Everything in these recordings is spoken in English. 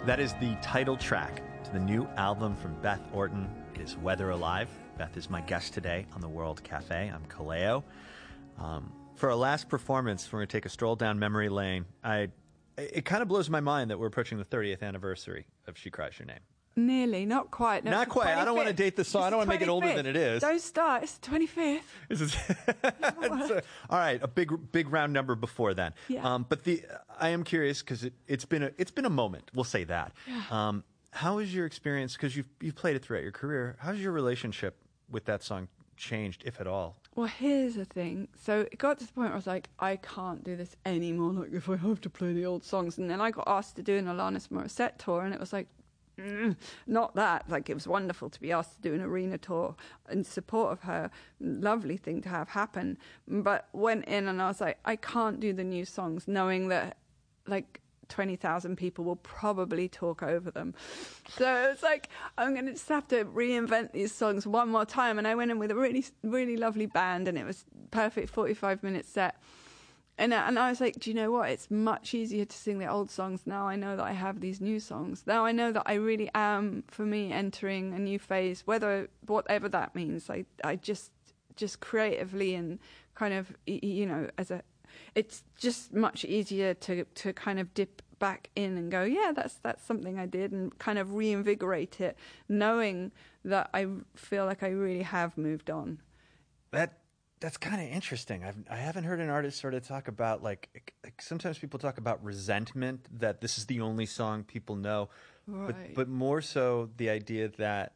That is the title track to the new album from Beth Orton. It is Weather Alive. Beth is my guest today on the World Cafe. I'm Kaleo. For our last performance, we're going to take a stroll down memory lane. It kind of blows my mind that we're approaching the 30th anniversary of She Cries Your Name. Nearly, not quite. No, not quite. 25th. I don't want to date the song. I don't want to make it older than it is. Don't start. It's the 25th. All right, a big round number before then. Yeah. But I am curious because it's been a moment. We'll say that. Yeah. How is your experience? Because you've played it throughout your career. How's your relationship with that song changed, if at all? Well, here's the thing. So it got to the point where I was like, I can't do this anymore. Like, if I have to play the old songs. And then I got asked to do an Alanis Morissette tour, and it was like, not that. Like, it was wonderful to be asked to do an arena tour in support of her. Lovely thing to have happen. But went in and I was like, I can't do the new songs, knowing that, like, 20,000 people will probably talk over them. So it's like, I'm going to just have to reinvent these songs one more time. And I went in with a really, really lovely band, and it was perfect 45-minute set. And I was like, do you know what? It's much easier to sing the old songs now. I know that I have these new songs. Now I know that I really am, for me, entering a new phase, whatever that means. I just creatively and kind of, it's just much easier to kind of dip back in and go, yeah, that's something I did, and kind of reinvigorate it, knowing that I feel like I really have moved on. That's kind of interesting. I haven't heard an artist sort of talk about, like sometimes people talk about resentment, that this is the only song people know, right. but more so the idea that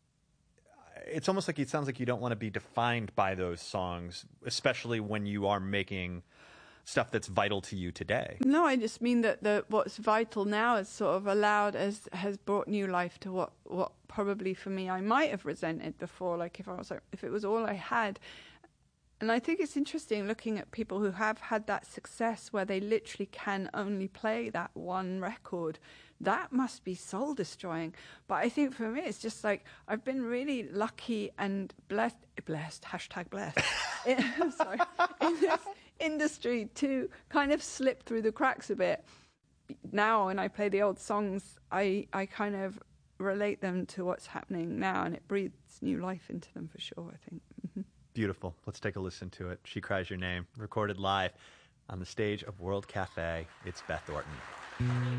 it's almost like it sounds like you don't want to be defined by those songs, especially when you are making stuff that's vital to you today. No, I just mean that what's vital now is sort of has brought new life to what probably for me I might have resented before. Like if it was all I had. And I think it's interesting looking at people who have had that success where they literally can only play that one record. That must be soul destroying. But I think for me, it's just like I've been really lucky and blessed, hashtag blessed, in this industry to kind of slip through the cracks a bit. Now when I play the old songs, I kind of relate them to what's happening now, and it breathes new life into them for sure, I think. Mm-hmm. Beautiful. Let's take a listen to it. She Cries Your Name, recorded live on the stage of World Cafe. It's Beth Orton.